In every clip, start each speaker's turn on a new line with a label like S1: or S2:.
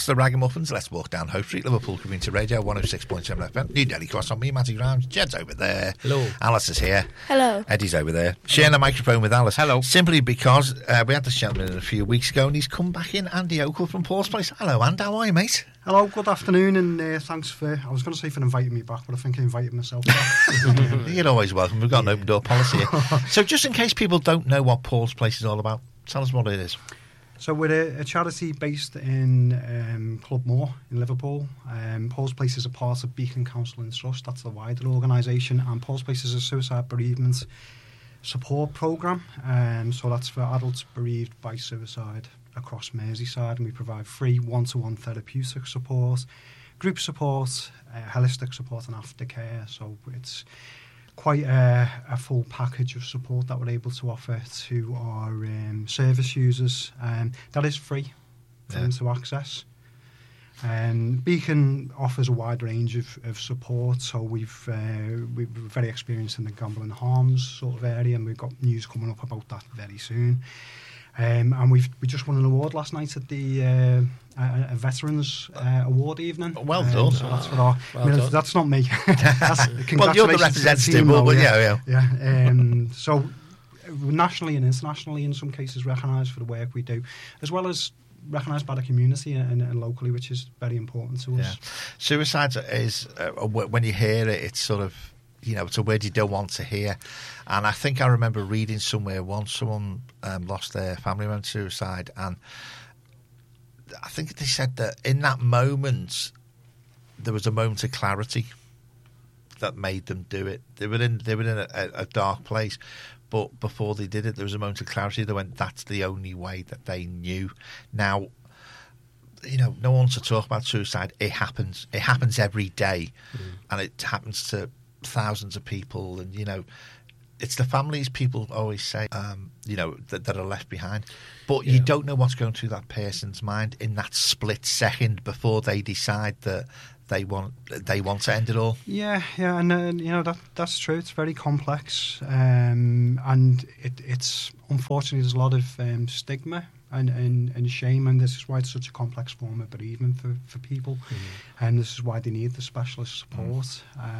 S1: the Ragamuffins. Let's walk down Hope Street, Liverpool Community Radio, 106.7 FM. New Delhi Cross on me, Matty Grimes. Jed's over there.
S2: Hello.
S1: Alice is here.
S3: Hello.
S1: Eddie's over there. Sharing the microphone with Alice.
S2: Hello.
S1: Simply because we had this gentleman a few weeks ago and he's come back in, Andy Oakle from Paul's Place. Hello, Andy. How are you, mate?
S4: Hello, good afternoon, and thanks for, I was going to say for inviting me back, but I think I invited myself back.
S1: You're always welcome. We've got an open door policy here. So just in case people don't know what Paul's Place is all about, tell us what it is.
S4: So we're a charity based in Club Moor in Liverpool. Paul's Place is a part of Beacon Council and Trust. That's the wider organisation. And Paul's Place is a suicide bereavement support programme. So that's for adults bereaved by suicide across Merseyside. And we provide free one-to-one therapeutic support, group support, holistic support and aftercare. So it's quite a full package of support that we're able to offer to our service users. That is free for them to access. Beacon offers a wide range of support, so we're very experienced in the gambling harms sort of area, and we've got news coming up about that very soon. And we just won an award last night at the a Veterans Award evening.
S1: Well done.
S4: So that's for our. That's not me.
S1: Well, you're the representative, but yeah.
S4: So nationally and internationally, in some cases, recognised for the work we do, as well as recognised by the community and locally, which is very important to us.
S1: Yeah. Suicide is when you hear it, it's sort of, it's a word you don't want to hear. And I think I remember reading somewhere once someone lost their family member to suicide, and I think they said that in that moment there was a moment of clarity that made them do it. They were in a dark place, but before they did it, there was a moment of clarity. They went, that's the only way that they knew. Now, no one wants to talk about suicide. It happens. It happens every day, and it happens to thousands of people, and it's the families people always say that are left behind, but you don't know what's going through that person's mind in that split second before they decide that they want to end it all. And that's true. It's very complex, and it's unfortunately there's a lot of stigma and shame, and this is why it's such a complex form of bereavement for people, and this is why they need the specialist support.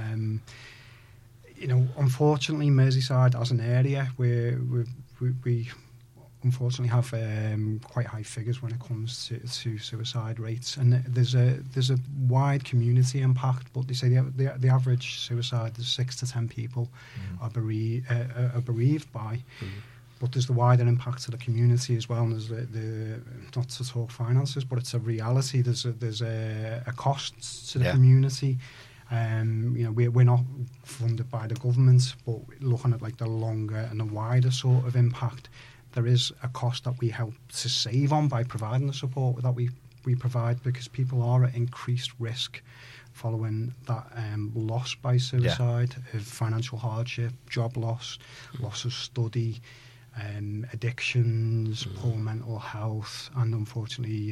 S1: Unfortunately, Merseyside as an area, we unfortunately have quite high figures when it comes to suicide rates, and there's a wide community impact. But they say the average suicide is 6 to 10 people are bereaved by. But there's the wider impact to the community as well, and there's the not to talk finances, but it's a reality. There's a cost to the community. We're not funded by the government, but looking at like the longer and the wider sort of impact, there is a cost that we help to save on by providing the support that we provide, because people are at increased risk following that loss by suicide, of financial hardship, job loss of study, addictions, poor mental health, and unfortunately,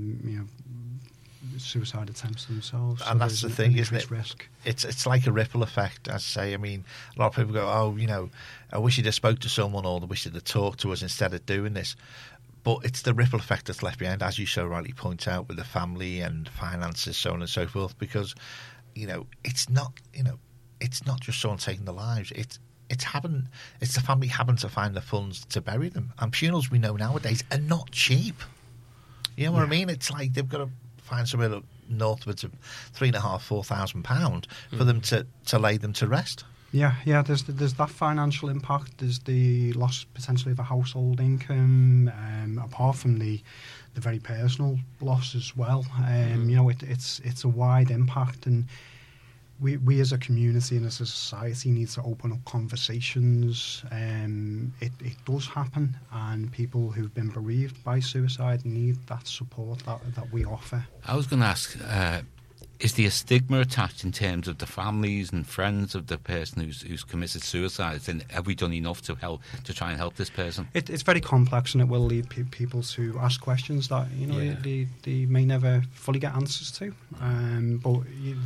S1: suicide attempts themselves. And that's the thing, isn't it?
S4: Risk.
S1: It's like a ripple effect, as I say. I mean, a lot of people go, I wish you'd have spoke to someone, or I wish you'd have talked to us instead of doing this. But it's the ripple effect that's left behind, as you so rightly point out, with the family and finances, so on and so forth. Because, it's not just someone taking their lives. It's the family having to find the funds to bury them. And funerals, we know nowadays, are not cheap. You know what I mean? It's like they've got to find somewhere northwards of £3,500–4,000 for them to lay them to rest.
S4: Yeah. There's that financial impact. There's the loss potentially of a household income. Apart from the very personal loss as well. It's a wide impact, and we as a community and as a society need to open up conversations. It does happen, and people who've been bereaved by suicide need that support that we offer.
S2: I was going to ask, is there a stigma attached in terms of the families and friends of the person who's committed suicide? And have we done enough to try and help this person?
S4: It's very complex, and it will lead people to ask questions that they may never fully get answers to. But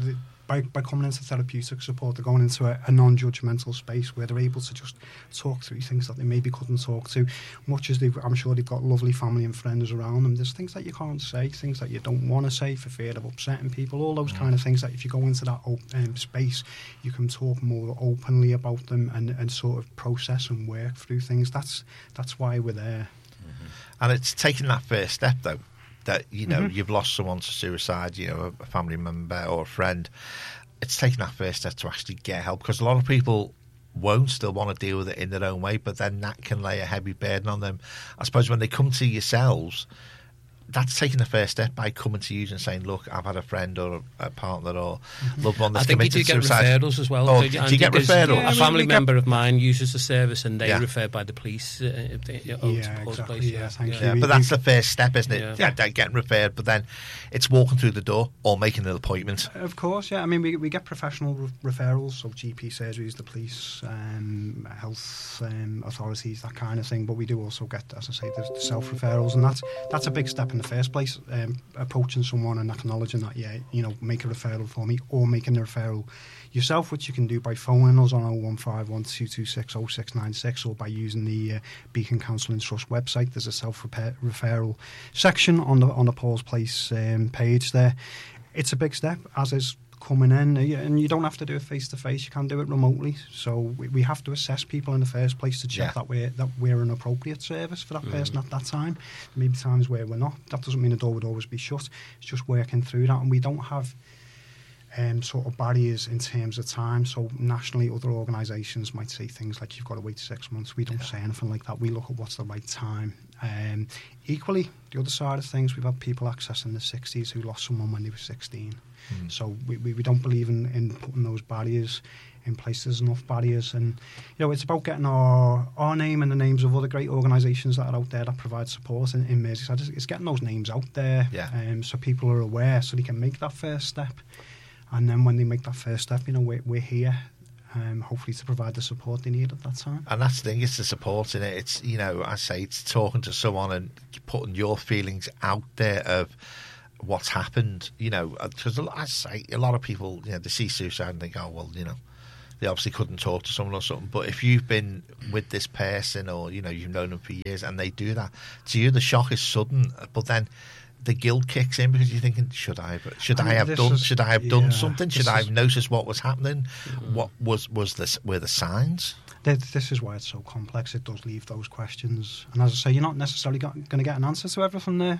S4: by coming into therapeutic support, they're going into a non-judgmental space where they're able to just talk through things that they maybe couldn't talk to. Much as I'm sure they've got lovely family and friends around them, there's things that you can't say, things that you don't want to say for fear of upsetting people, all those kind of things that if you go into that space, you can talk more openly about them and sort of process and work through things. That's why we're there.
S1: And it's taking that first step, though, that, you know, you've lost someone to suicide, you know, a family member or a friend. It's taking that first step to actually get help, because a lot of people won't still want to deal with it in their own way, but then that can lay a heavy burden on them. I suppose when they come to yourselves, that's taking the first step by coming to you and saying, look, I've had a friend or a partner or loved one that's committed suicide.
S3: I think you do get referrals as well.
S1: Oh, do you get referrals?
S3: Yeah, a family member of mine uses the service and they referred by the police.
S4: Exactly. Thank you.
S1: But that's the first step, isn't it? Yeah, getting referred, but then it's walking through the door or making an appointment.
S4: Of course, yeah. I mean, we get professional referrals, so GP surgeries, the police, health authorities, that kind of thing. But we do also get, as I say, the self-referrals, and that's a big step in the first place, approaching someone and acknowledging that, make a referral for me, or making the referral yourself, which you can do by phoning us on 015 1226 0696 or by using the Beacon Counselling Trust website. There's a self-referral section on the Paul's Place page there. It's a big step, as is coming in, and you don't have to do it face to face. You can do it remotely. So we have to assess people in the first place to check that we're an appropriate service for that person at that time. Maybe times where we're not. That doesn't mean the door would always be shut. It's just working through that, and we don't have sort of barriers in terms of time. So nationally, other organisations might say things like you've got to wait 6 months. We don't say anything like that. We look at what's the right time. Equally, the other side of things, we've had people accessing the 60s who lost someone when they were 16. So we don't believe in putting those barriers in place. There's enough barriers, and it's about getting our name and the names of other great organisations that are out there that provide support in Merseyside. It's getting those names out there, so people are aware, so they can make that first step. And then when they make that first step, we're here, hopefully to provide the support they need at that time. And that's the thing, it's the support in it. It's, I say, it's talking to someone and putting your feelings out there of what's happened, because I say, a lot of people, they see suicide and think, oh, well, they obviously couldn't talk to someone or something. But if you've been with this person or, you've known them for years and they do that, to you the shock is sudden, but then the guilt kicks in because you're thinking, should I have done something? Should I have noticed what was happening? What were the signs? This is why it's so complex. It does leave those questions, and as I say, you're not necessarily going to get an answer to everything there,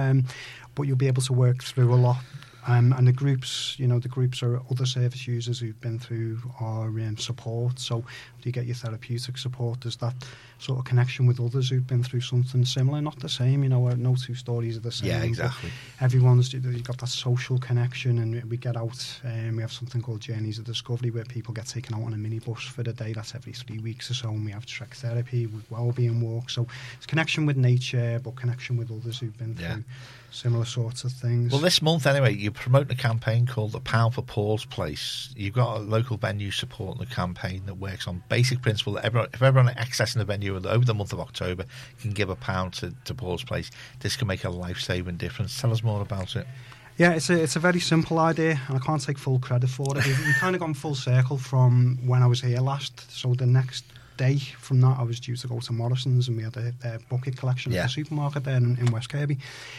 S4: but you'll be able to work through a lot. And the groups, are other service users who've been through our support. So you get your therapeutic support. There's that sort of connection with others who've been through something similar, not the same. No two stories are the same.
S1: Yeah, exactly.
S4: You've got that social connection, and we get out. We have something called Journeys of Discovery, where people get taken out on a minibus for the day. That's every 3 weeks or so. And we have trek therapy with wellbeing walks. So it's connection with nature, but connection with others who've been through similar sorts of things.
S1: Well, this month anyway, you're promoting a campaign called the Pound for Paul's Place. You've got a local venue supporting the campaign that works on basic principle that if everyone accessing the venue over the month of October can give £1 to Paul's Place, this can make a life-saving difference. Tell us more about it.
S4: Yeah, it's a very simple idea, and I can't take full credit for it. We've kind of gone full circle from when I was here last. So the next day from that, I was due to go to Morrison's, and we had a bucket collection at the supermarket there in West Kirby.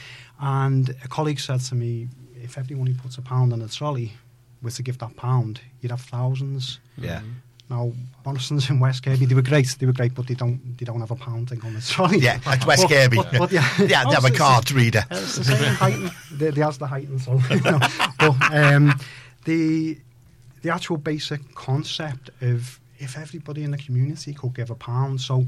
S4: And a colleague said to me, if everyone who puts £1 in a trolley were to give that £1, you'd have thousands.
S1: Yeah.
S4: Now, Morrison's in West Kirby, they were great, but they don't have £1 thing on the trolley.
S1: Yeah, at West Kirby. But they have a card reader.
S4: It's the same heighten. They has the heighten, so. But the actual basic concept of if everybody in the community could give £1, so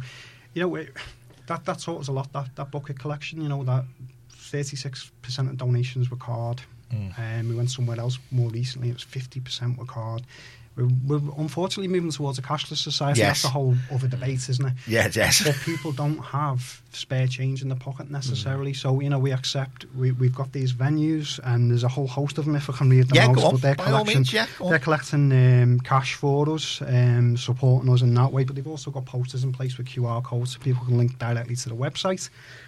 S4: that taught us a lot. That bucket collection, that 36% of donations were card. We went somewhere else more recently, it was 50% were card. We're unfortunately moving towards a cashless society.
S1: Yes.
S4: That's a whole other debate, isn't it?
S1: Yes.
S4: But people don't have spare change in the pocket necessarily. So, we accept, we've got these venues, and there's a whole host of them, if I can read them out. But they're collecting cash for us, supporting us in that way. But they've also got posters in place with QR codes so people can link directly to the website,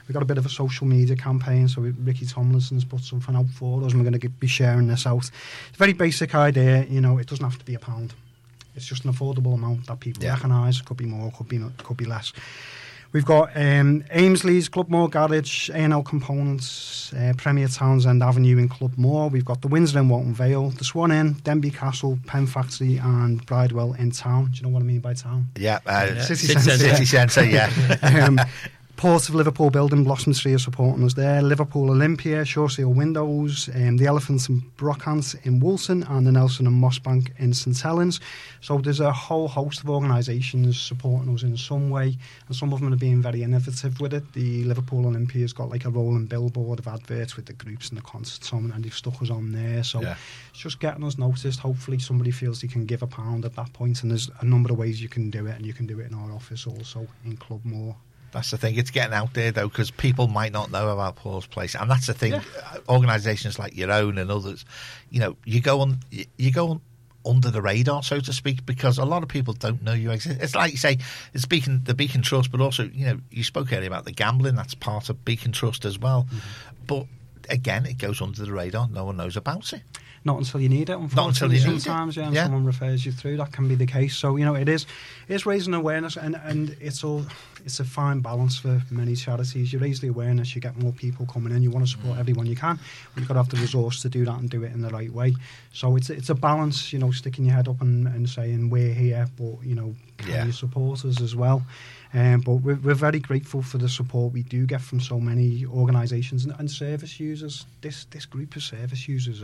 S4: We've got a bit of a social media campaign, so Ricky Tomlinson's put something out for us, and we're going to be sharing this out. It's a very basic idea, you know, it doesn't have to be £1. It's just an affordable amount that people recognise. Could be more, could be less. We've got Aimsley's, Clubmore Garage, A&L Components, Premier Townsend Avenue in Clubmore. We've got the Windsor in Walton Vale, the Swan Inn, Denby Castle, Pen Factory and Bridewell in town. Do you know what I mean by town?
S1: Yeah,
S4: City
S1: Centre, yeah.
S4: Port of Liverpool Building, Blossom Tree are supporting us there. Liverpool Olympia, Shoresail Windows, the Elephants and Brockhants in Woolton, and the Nelson and Mossbank in St Helens. So there's a whole host of organisations supporting us in some way, and some of them are being very innovative with it. The Liverpool Olympia's got like a rolling billboard of adverts with the groups and the concerts on, and they've stuck us on there. So it's just getting us noticed. Hopefully somebody feels they can give £1 at that point, and there's a number of ways you can do it, and you can do it in our office also in Clubmore.
S1: That's the thing. It's getting out there, though, because people might not know about Paul's Place, and that's the thing. Yeah. Organisations like your own and others, you know, you go on under the radar, so to speak, because a lot of people don't know you exist. It's like you say, it's the Beacon Trust, but also, you know, you spoke earlier about the gambling. That's part of Beacon Trust as well. Mm-hmm. But again, it goes under the radar. No one knows about it.
S4: Not until you need it, unfortunately. Sometimes, and someone refers you through. That can be the case. So, you know, it's raising awareness, and it's a fine balance for many charities. You raise the awareness, you get more people coming in. You want to support everyone you can, but you've got to have the resource to do that and do it in the right way. So it's a balance, you know, sticking your head up and saying we're here, but, you know, can you support us as well? But we're very grateful for the support we do get from so many organisations and service users. This group of service users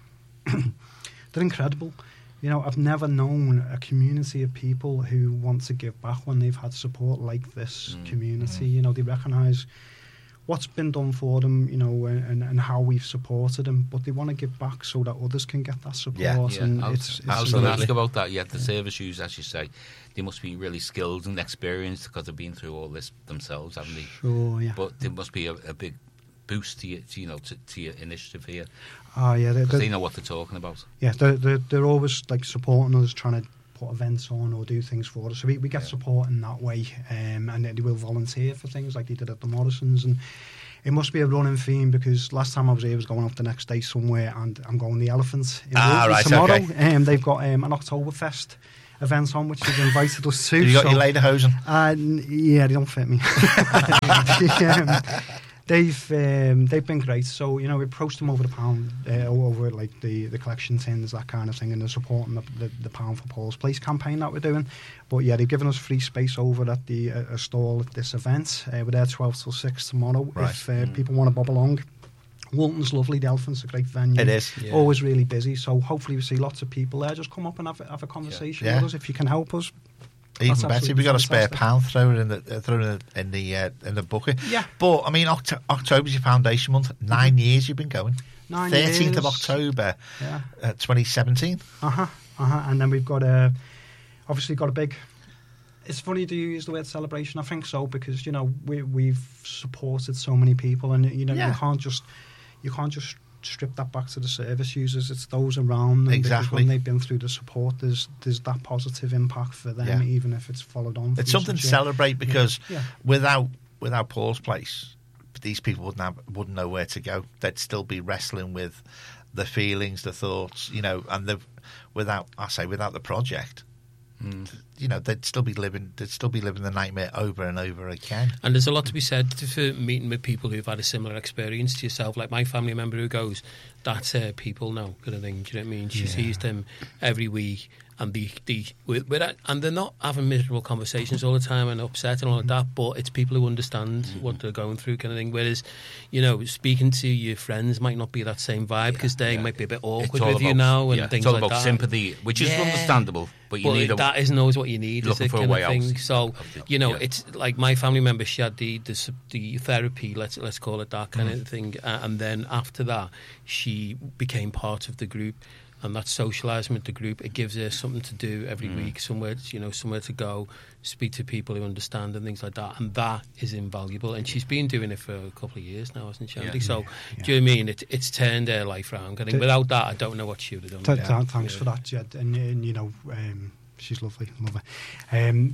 S4: they're incredible. You know, I've never known a community of people who want to give back when they've had support like this community. You know, they recognise what's been done for them, you know, and how we've supported them, but they want to give back so that others can get that support. And
S2: I was going to ask about that. The service users, as you say, they must be really skilled and experienced because they've been through all this themselves, haven't they?
S4: Sure, yeah.
S2: But there must be a big boost to your initiative here.
S4: Oh yeah,
S2: because they know what they're talking about.
S4: Yeah, they're always like supporting us, trying to put events on or do things for us. So we get support in that way, and they will volunteer for things like they did at the Morrisons. And it must be a running theme because last time I was here, I was going off the next day somewhere, and I'm going the Elephants in tomorrow. Okay. They've got an Oktoberfest event on, which they've invited us to.
S1: Have you got your lederhosen?
S4: Yeah, they don't fit me. They've been great. So, you know, we approached them over the pound, over like the collection tins, that kind of thing, and they're supporting the Pound for Paul's Place campaign that we're doing. But yeah, they've given us free space over at the stall at this event. We're there 12 till 6 tomorrow. Right. If people want to bob along. Walton's lovely, the Elephant's a great venue.
S1: It is.
S4: Yeah. Always really busy. So hopefully we see lots of people there. Just come up and have a conversation with us if you can help us.
S1: Even better, if we've got a spare £1, throw it in the bucket.
S4: Yeah.
S1: But I mean, October's your foundation month. 9 years you've been going. 13th of October, 2017.
S4: And then we've got obviously got a big. It's funny, do you use the word celebration? I think so, because you know we've supported so many people, and you know you can't just strip that back to the service users. It's those around them.
S1: Exactly.
S4: When they've been through the support, there's that positive impact for them, even if it's followed on.
S1: It's something to celebrate because without Paul's Place, these people wouldn't know where to go. They'd still be wrestling with the feelings, the thoughts, you know, and without the project. You know, they'd still be living the nightmare over and over again.
S3: And there's a lot to be said for meeting with people who've had a similar experience to yourself. Like my family member who goes, that's people now, kind of thing. Do you know what I mean? She sees them every week, and and they're not having miserable conversations all the time and upset and all of that, but it's people who understand what they're going through, kind of thing. Whereas, you know, speaking to your friends might not be that same vibe because they might be a bit awkward with you now and things like that.
S2: It's all about sympathy, which is understandable, but you need
S3: that isn't always what you need.
S2: Looking for a way out.
S3: So, you know, it's like my family member, she had the therapy, let's call it that kind of thing, and then after that, she became part of the group. And that socialising with the group, it gives her something to do every week, somewhere to go, speak to people who understand and things like that. And that is invaluable. And she's been doing it for a couple of years now, hasn't she? Yeah. So, do you know what I mean? It's turned her life around. I think without that, I don't know what she would have done.
S4: Thanks for that, Jed. And you know, she's lovely, love her. And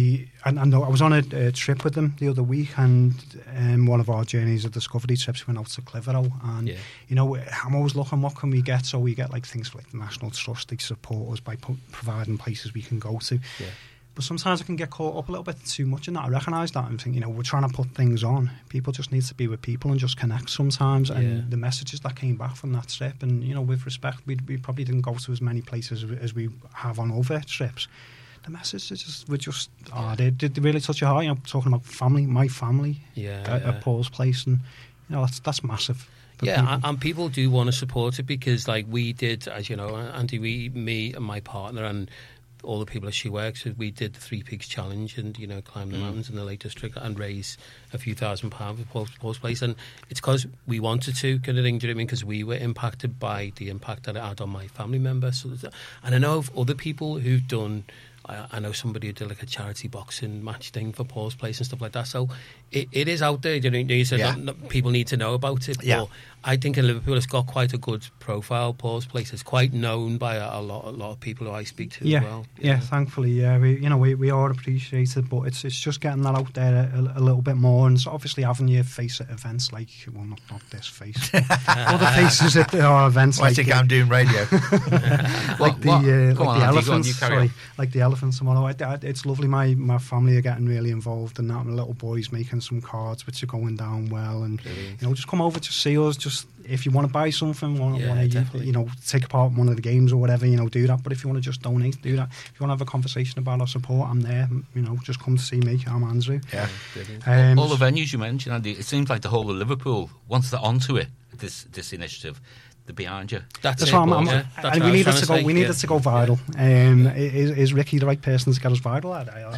S4: I was on a trip with them the other week, and one of our journeys of discovery trips went out to Clitheroe, and you know, I'm always looking what can we get. So we get like things like the National Trust, they support us by providing places we can go to.
S3: Yeah.
S4: But sometimes I can get caught up a little bit too much in that. I recognise that and think, you know, we're trying to put things on. People just need to be with people and just connect sometimes. And the messages that came back from that trip, and, you know, with respect, we probably didn't go to as many places as we have on other trips. The messages were just, they really touch your heart. You know, talking about family, my family at Paul's Place, and, you know, that's massive.
S3: And people do want to support it because, like we did, as you know, Andy, me and my partner and all the people that she works with, we did the Three Peaks Challenge and, you know, climb the mountains in the Lake District and raise a few £1,000 for Paul's Place. And it's because we wanted to, kind of thing, do you know what I mean? Because we were impacted by the impact that it had on my family members. And I know of other people who've done, I know somebody who did like a charity boxing match thing for Paul's Place and stuff like that. So it is out there. You know, you said people need to know about it.
S1: Yeah.
S3: But I think in Liverpool it's got quite a good profile. Paul's Place is quite known by a lot of people who I speak to as well.
S4: Yeah, thankfully, we are appreciated, but it's just getting that out there a little bit more, and so obviously having your face at events like, well, not this face, other faces at our events.
S1: I think I'm doing radio.
S4: like the elephants. Sorry, like the elephants tomorrow. It's lovely. My family are getting really involved in that. My little boy's making some cards which are going down well, and you know, just come over to see us. Just if you want to buy something, want to you know, take part in one of the games or whatever, you know, do that. But if you want to just donate, do that. If you want to have a conversation about our support, I'm there. You know, just come to see me. I'm Andrew.
S1: Yeah.
S2: All the venues you mentioned, Andy, it seems like the whole of Liverpool, once they're onto it, this initiative, they're behind you.
S4: That's what and we need it to go. We need it to go viral. Is Ricky the right person to get us viral?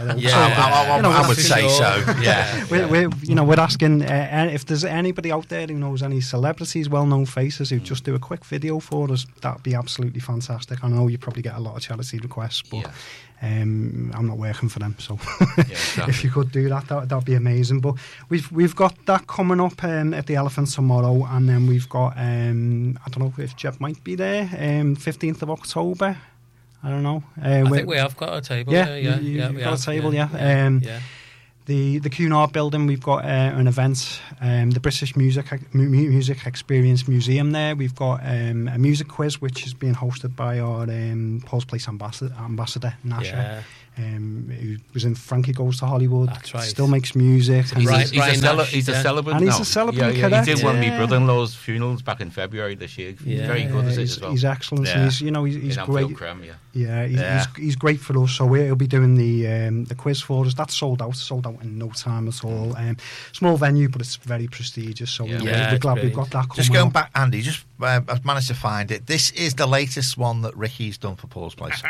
S1: I would say so. Yeah.
S4: We're asking if there's anybody out there who knows any celebrities, well-known faces who just do a quick video for us. That'd be absolutely fantastic. I know you probably get a lot of charity requests, but I'm not working for them, so if you could do that'd be amazing. But we've got that coming up at the Elephant tomorrow, and then we've got I don't know if Jeff might be there. 15th of October. I don't know.
S3: I think we have got a table.
S4: We've got a table. The Cunard building, we've got an event, the British Music Experience Museum there. We've got a music quiz which is being hosted by our Paul's Place ambassador, Nasha, who was in Frankie Goes to Hollywood.
S3: That's right.
S4: Still makes music.
S2: He's a celebrant.
S4: And he's a celebrant.
S2: He did one of my brother-in-law's funerals back in February this year. Very good at it as well.
S4: He's excellent.
S2: Yeah.
S4: He's great.
S2: Creme,
S4: He's great for us. So he'll be doing the quiz for us. That's sold out in no time at all. Small venue, but it's very prestigious. So we're glad we've got that coming.
S1: Just going back, Andy, I've managed to find it. This is the latest one that Ricky's done for Paul's Place.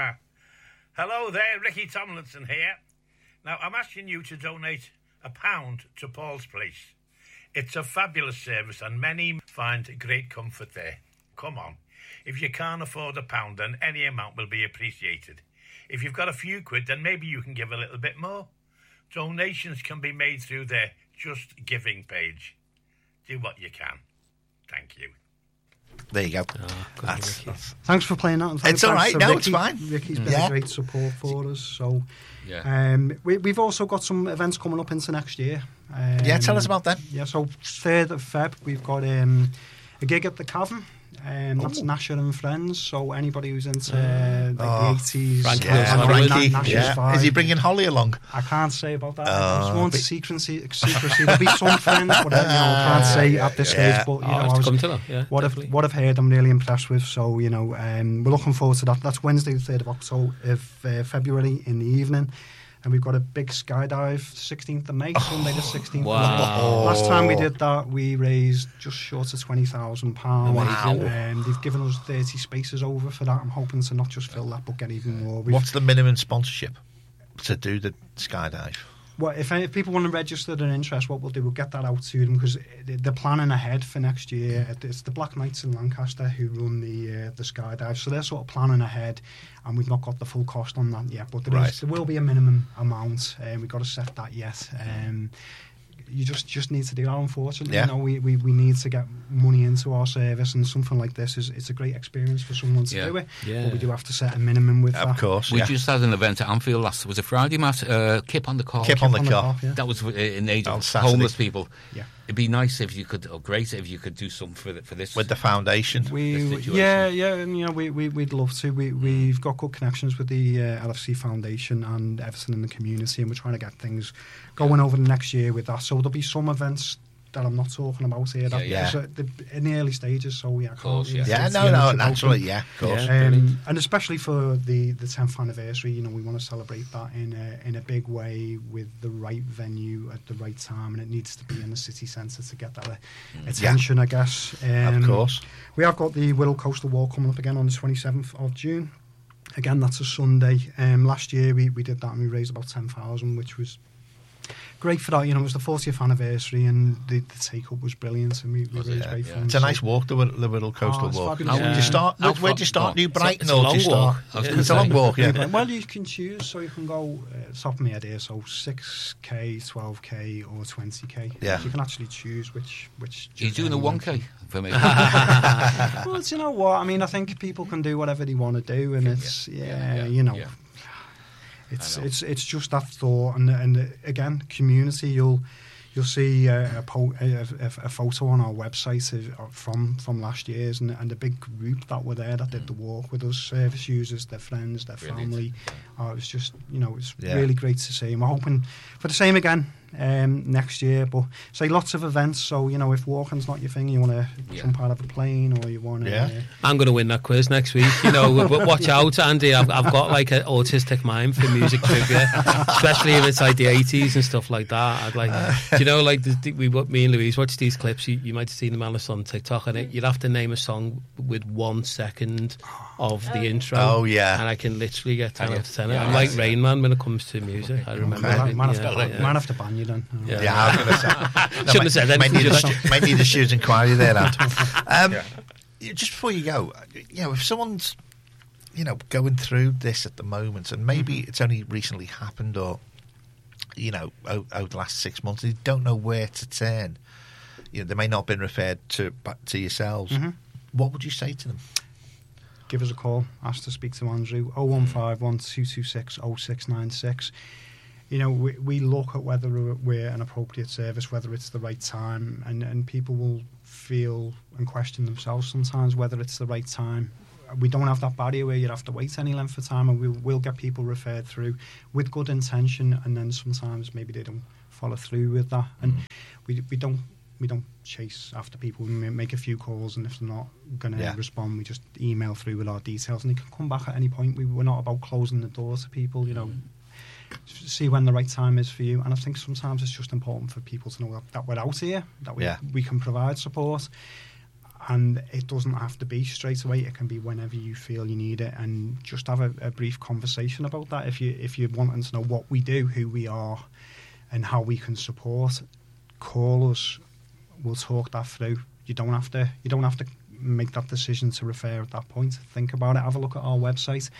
S5: Hello there, Ricky Tomlinson here. Now, I'm asking you to donate £1 to Paul's Place. It's a fabulous service and many find great comfort there. Come on. If you can't afford £1, then any amount will be appreciated. If you've got a few quid, then maybe you can give a little bit more. Donations can be made through their Just Giving page. Do what you can. Thank you.
S1: There you go.
S4: Thanks for playing that.
S1: It's all right. No, it's fine.
S4: Ricky's been a great support for us. So, we've also got some events coming up into next year.
S1: Tell us about them.
S4: Yeah, so 3rd of Feb, we've got a gig at the Cavern. That's Nasher and Friends. So anybody who's into the 80s,
S1: Frankie. Is he bringing Holly along?
S4: I can't say about that. I just want secrecy. There'll be some friends, but I can't say at this stage. But what I've heard, I'm really impressed with. So we're looking forward to that. That's Wednesday, the 3rd of October, February in the evening. And we've got a big skydive 16th of May, Sunday the 16th.
S3: Wow.
S4: Last time we did that, we raised just short of £20,000.
S3: Wow.
S4: They've given us 30 spaces over for that. I'm hoping to not just fill that, but get even more.
S1: What's the minimum sponsorship to do the skydive?
S4: Well, if people want to register their interest, what we'll do, we'll get that out to them because they're planning ahead for next year. It's the Black Knights in Lancaster who run the skydive, so they're sort of planning ahead, and we've not got the full cost on that yet. But there will be a minimum amount, and we've got to set that yet. you just need to do that, unfortunately.
S1: Yeah.
S4: You know, we need to get money into our service, and something like this it's a great experience for someone to do it.
S3: Yeah.
S4: But we do have to set a minimum with that.
S1: Of course,
S2: We just had an event at Anfield was it Friday, Matt? Kip on the Car.
S1: Kip on the car.
S4: yeah.
S2: That was in aid
S1: On
S2: of
S1: Saturday.
S2: homeless people.
S4: Yeah.
S2: It'd be nice if you could, or great if you could do something for this.
S1: with the foundation.
S2: This
S4: We,
S2: situation.
S4: yeah, and you know, we'd love to. We've got good connections with the LFC Foundation and everything in the community, and we're trying to get things going over the next year with that. So there'll be some events that I'm not talking about here. That
S2: Yeah.
S4: because, in the early stages, so yeah, I
S2: course,
S4: can't really
S1: Yeah,
S4: say
S1: no,
S4: too much
S1: no,
S4: about
S1: naturally,
S4: them.
S1: yeah, of course.
S4: And especially for the 10th anniversary, you know, we want to celebrate that in a big way with the right venue at the right time, and it needs to be in the city centre to get that attention, I guess.
S1: Of course.
S4: We have got the Wirral Coastal Walk coming up again on the 27th of June. Again, that's a Sunday. Last year we did that and we raised about 10,000, which was great for that. You know, it was the 40th anniversary and the take-up was brilliant, and we raised great funds.
S1: It's a nice walk, the Wirral Coastal
S4: it's
S1: Walk.
S4: fabulous.
S1: Where do you start?
S2: How
S1: Where do you start?
S2: far-
S1: New Brighton,
S3: it's a
S1: or do
S3: long
S1: you start?
S3: walk. I was gonna
S1: It's a long
S3: say.
S1: walk, yeah.
S4: Well, you can choose, so you can go top of my head here, so 6k, 12k, or 20k.
S1: Yeah.
S4: You can actually choose which.
S2: He's doing a 1K for me.
S4: Well, do you know what? I mean, I think people can do whatever they want to do, and it's you know.
S2: yeah.
S4: It's just that thought, and again, community. You'll see a photo on our website from last year's, and the big group that were there that did the walk with us, service users, their friends, their family. It was just, you know, it's really great to see. And we're hoping for the same again next year, but say lots of events. So, you know, if walking's not your thing, you want to jump out of a plane, or you want to.
S3: I'm going to win that quiz next week. You know, but watch out, Andy. I've got like an autistic mind for music trivia, especially if it's like the 80s and stuff like that. I'd like, do you know, like me and Louise watch these clips. You might have seen them on TikTok, and you'd have to name a song with 1 second of the intro.
S1: Oh, yeah.
S3: And I can literally get 10 out of 10.
S2: Yeah,
S3: I'm like Rain Man when it comes to music. I remember.
S4: Might have to ban you then.
S1: Yeah, I was going to say.
S3: Shouldn't have said anything.
S1: Might need a student inquiry there, Ant. Just before you go, you know, if someone's, you know, going through this at the moment, and maybe it's only recently happened, or, you know, over the last 6 months, they don't know where to turn. You know, they may not have been referred back to yourselves. What would you say to them?
S4: Give us a call. Ask to speak to Andrew. 0151 226 0696. You know, we look at whether we're an appropriate service, whether it's the right time, and people will feel and question themselves sometimes whether it's the right time. We don't have that barrier where you'd have to wait any length of time, and we will get people referred through with good intention, and then sometimes maybe they don't follow through with that. And we don't chase after people. We make a few calls, and if they're not going to respond, we just email through with our details, and they can come back at any point. We're not about closing the door to people, you know. See when the right time is for you, and I think sometimes it's just important for people to know that we're out here, that we can provide support, and it doesn't have to be straight away. It can be whenever you feel you need it, and just have a brief conversation about that. If you're wanting to know what we do, who we are, and how we can support, call us. We'll talk that through. You don't have to make that decision to refer at that point. Think about it. Have a look at our website,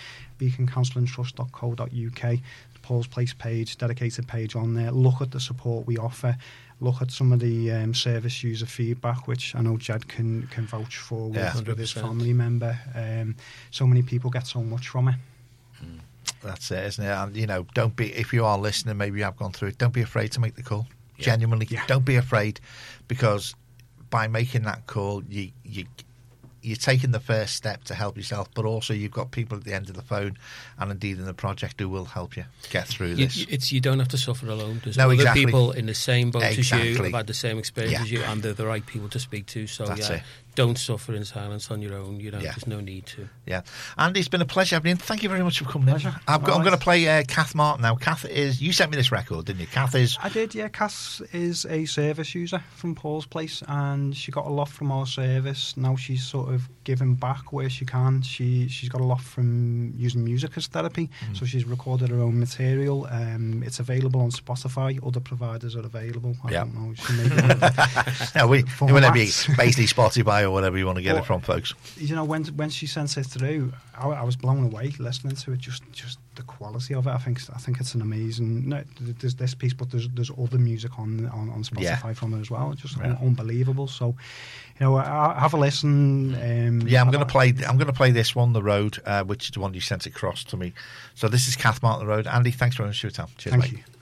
S4: beaconcounsellingtrust.co.uk. Paul's Place page, dedicated page on there. Look at the support we offer. Look at some of the service user feedback, which I know Jed can vouch for with his family member. So many people get so much from it.
S1: That's it, isn't it? And, you know, don't be, if you are listening, maybe you have gone through it, don't be afraid to make the call. Genuinely, don't be afraid, because by making that call, you're taking the first step to help yourself, but also you've got people at the end of the phone, and indeed in the project, who will help you get through this.
S3: You don't have to suffer alone. There's
S1: other
S3: people in the same boat as you, have had the same experience as you, and they're the right people to speak to. So don't suffer in silence on your own. You know, there's no need to. Yeah,
S1: Andy, it's been a pleasure having you. Thank you very much for coming in. I'm going to play Kath Martin now. Kath you sent me this record, didn't you?
S4: I did, yeah. Kath is a service user from Paul's Place, and she got a lot from our service. Now she's sort of giving back where she can. She's got a lot from using music as therapy, so she's recorded her own material. It's available on Spotify. Other providers are available. I don't know. She may be
S1: whenever basically Spotify or whatever you want to get it from, folks.
S4: You know, when she sent it through, I was blown away listening to it. Just the quality of it. I think it's an amazing. No, there's this piece, but there's other music on Spotify from it as well. Just unbelievable. So, have a listen. I'm
S1: going to play this one, The Road, which is the one you sent across to me. So this is Cathmart, The Road. Andy, thanks very much for your time. Cheers,
S4: Thank
S1: mate.
S4: you.